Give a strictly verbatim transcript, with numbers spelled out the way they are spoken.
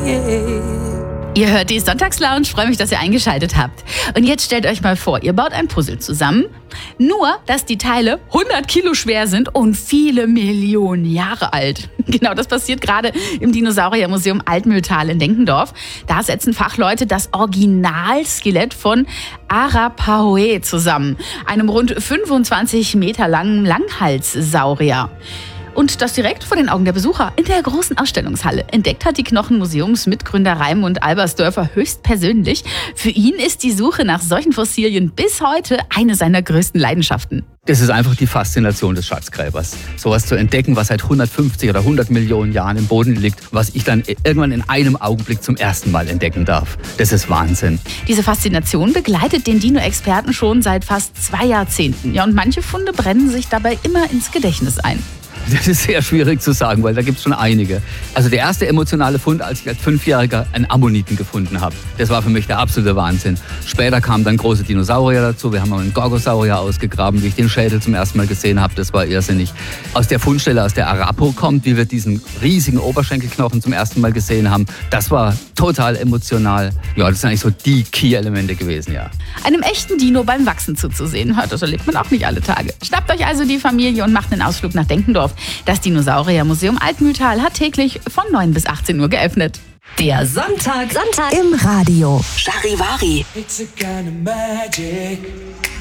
Ihr hört die Sonntagslounge, freue mich, dass ihr eingeschaltet habt. Und jetzt stellt euch mal vor, ihr baut ein Puzzle zusammen, nur dass die Teile hundert Kilo schwer sind und viele Millionen Jahre alt. Genau, das passiert gerade im Dinosauriermuseum Altmühltal in Denkendorf. Da setzen Fachleute das Originalskelett von Arapahoe zusammen, einem rund fünfundzwanzig Meter langen Langhalssaurier. Und das direkt vor den Augen der Besucher in der großen Ausstellungshalle. Entdeckt hat die Knochenmuseumsmitgründer Raimund Albersdörfer höchstpersönlich. Für ihn ist die Suche nach solchen Fossilien bis heute eine seiner größten Leidenschaften. Das ist einfach die Faszination des Schatzgräbers. Sowas zu entdecken, was seit hundertfünfzig oder hundert Millionen Jahren im Boden liegt, was ich dann irgendwann in einem Augenblick zum ersten Mal entdecken darf. Das ist Wahnsinn. Diese Faszination begleitet den Dino-Experten schon seit fast zwei Jahrzehnten. Ja, und manche Funde brennen sich dabei immer ins Gedächtnis ein. Das ist sehr schwierig zu sagen, weil da gibt es schon einige. Also der erste emotionale Fund, als ich als Fünfjähriger einen Ammoniten gefunden habe. Das war für mich der absolute Wahnsinn. Später kamen dann große Dinosaurier dazu. Wir haben einen Gorgosaurier ausgegraben, wie ich den Schädel zum ersten Mal gesehen habe. Das war irrsinnig. Aus der Fundstelle, aus der Arapo kommt, wie wir diesen riesigen Oberschenkelknochen zum ersten Mal gesehen haben. Das war total emotional. Ja, das sind eigentlich so die Key-Elemente gewesen, ja. Einem echten Dino beim Wachsen zuzusehen, das erlebt man auch nicht alle Tage. Schnappt euch also die Familie und macht einen Ausflug nach Denkendorf. Das Dinosauriermuseum Altmühltal hat täglich von neun bis achtzehn Uhr geöffnet. Der Sonntag, Sonntag im Radio. Charivari. It's a kind of magic.